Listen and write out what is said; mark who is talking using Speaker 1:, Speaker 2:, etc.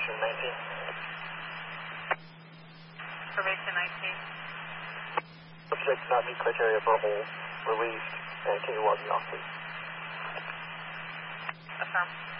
Speaker 1: Formation 19.
Speaker 2: Formation 19.
Speaker 1: Subject does not meet criteria for a hold. Released. And continue logging off, please.
Speaker 2: Affirm.